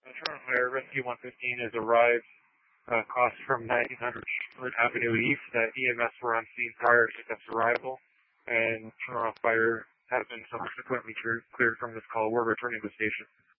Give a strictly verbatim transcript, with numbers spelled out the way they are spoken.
Uh, Toronto Fire Rescue one fifteen has arrived uh, across from nineteen hundred Charlotte Avenue East. Uh, E M S were on scene prior to its arrival, and Toronto Fire has been subsequently cleared from this call. We're returning to the station.